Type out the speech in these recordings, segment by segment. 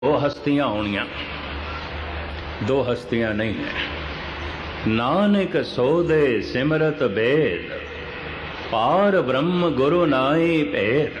दो हस्तियां होनियां, दो हस्तियां नहीं है। नानक सो दे सिमरत बेद, पार ब्रह्म गुरु नाई भेद।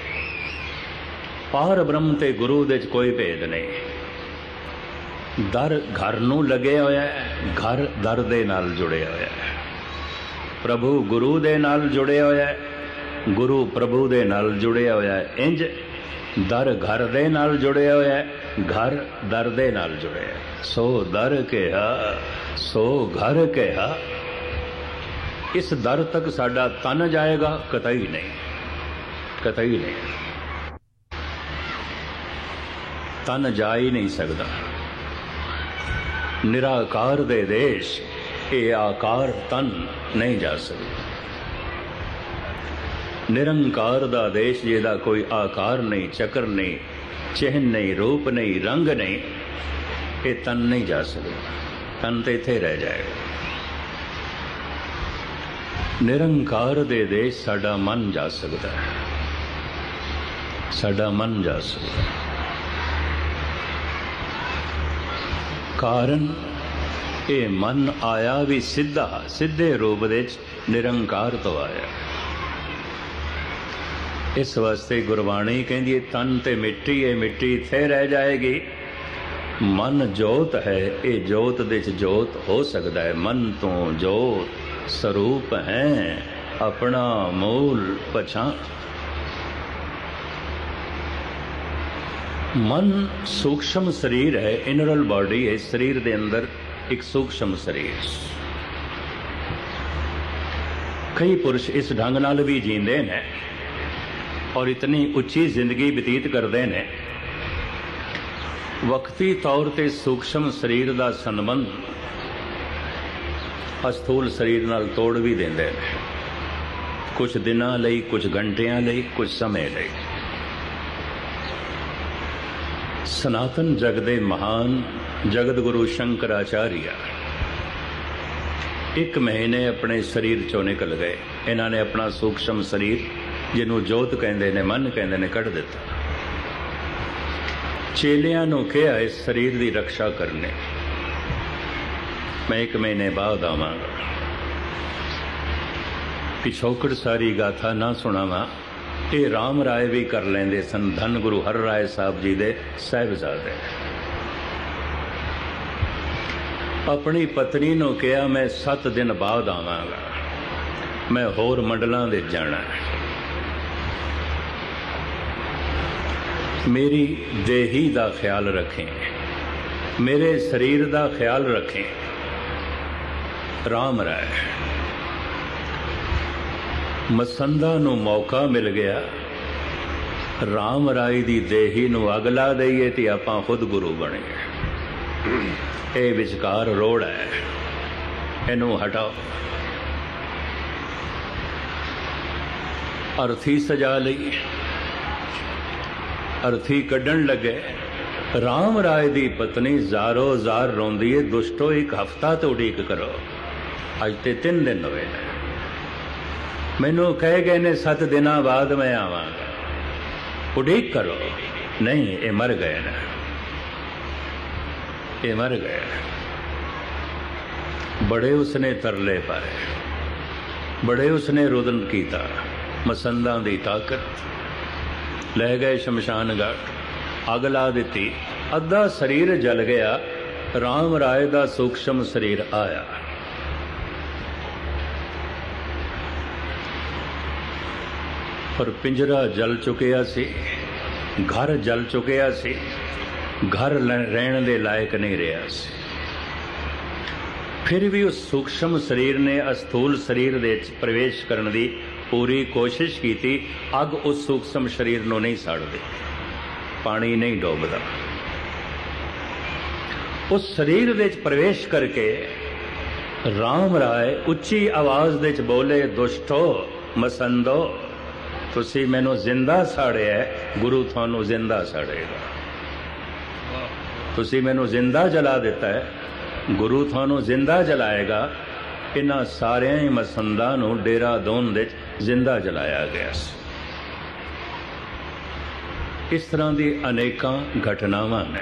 पार ब्रह्म ते गुरु दे कोई भेद नहीं। दर घर नूं लगे होया है, घर दर दे नाल जुड़े होया है। प्रभु गुरु दे नाल जुड़े होया है, गुरु प्रभु दे नाल जुड़े होया है। इंज दर घर दे नाल जुड़े होया है, घर दर दे नाल जुड़े है। सो दर कहा सो घर कहा। इस दर तक साडा तन जाएगा? कतई नहीं, कतई नहीं। तन जा ही नहीं सकता। निराकार दे देश ये आकार तन नहीं जा सकता। निरंकार दा देश जिहदा कोई आकार नहीं, चक्र नहीं, चिन्ह नहीं, रूप नहीं, रंग नहीं, ये तन नहीं जा सकता। तन तो इत्थे रह जाएगा। निरंकार दे देश साडा मन जा सकता है, साडा मन जा सकता है। कारण ये मन आया भी सीधा, सीधे रूप दे निरंकार तो आया। इस वास्ते गुरबाणी कहती है तन ते मिट्टी है, मिट्टी इत्थे रह जाएगी। मन जोत है, ये जोत दे जोत हो सकता है। मन तो जोत स्वरूप है, अपना मूल पछाण। मन सूक्ष्म शरीर है, इनरल बॉडी है। शरीर दे अंदर एक सूक्ष्म शरीर। कई पुरुष इस ढंग नाल भी जींदे ने और इतनी उच्ची जिंदगी बतीत करते हैं। वक्ती तौर पर सूक्ष्म शरीर का संबंध अस्थूल शरीर नाल तोड़ भी देंदे ने। कुछ दिनां लई, कुछ घंटियां लई, कुछ समय लई। सनातन जग दे महान जगत गुरु शंकराचार्य 1 महीने अपने शरीर चों निकल गए। इन्होंने अपना सूक्ष्म शरीर जिन्हों जोत कहते ने, मन कहते ने, कढ़ दिता। चेलियां नूं कहा इस शरीर की रक्षा करने, मैं 1 महीने बाद आवांगा। पिछोकड़ सारी गाथा ना सुनावा, ये राम राय भी कर लेंदे सन। धन गुरु हर राय साहब जी दे साहिबजादे। अपनी पत्नी नूं कहा मैं 7 दिन बाद आवांगा, मैं होर मंडलां दे जाना है। मेरी देही का ख्याल रखें, मेरे शरीर का ख्याल रखें। राम राय मसंदा नूं मौका मिल गया, राम राय दी देही नूं अग ला दईए ते आपां खुद गुरु बने। ये विचकार रोड़ है, इनू हटाओ। अर्थी सजा लई, अर्थी कढ़न लगे। राम राय दी पत्नी जारो जार रोंदी है, दुष्टो 1 हफ्ता तो उड़ीक करो। अज ते 3 दिन हुए ने, मैनू कह गए ने 7 दिनों बाद मैं आवांगा, उड़ीक करो। नहीं, ये मर गए ना, ये मर गए। बड़े उसने तरले पाए, बड़े उसने रुदन कीता। मसंदा दी ताकत ले गए शमशान घाट, अग ला दी। अद्धा शरीर जल गया, राम राय का सूक्ष्म शरीर आया। पर पिंजरा जल चुकिया सी, घर जल चुकिया सी, घर रहने दे लायक नहीं रहा सी। फिर भी उस सूक्ष्म शरीर ने अस्थूल शरीर दे प्रवेश करने की पूरी कोशिश की थी। अग उस सूक्ष्म शरीर को नहीं साड़ती, पानी नहीं डोबता। उस शरीर दे प्रवेश करके राम राय उच्ची आवाज दे बोले, दुष्टो मसंदो, तुसी मैनू जिंदा साड़िया, गुरु थानू जिंदा साड़ेगा। तुसी मैनू जिंदा जला दिता है, गुरु थानू जिंदा जलाएगा। इन्हां सारियां ही मसंदा नूं देहरादून दे जिंदा जलाया गया। इस तरह की अनेकां घटनावां ने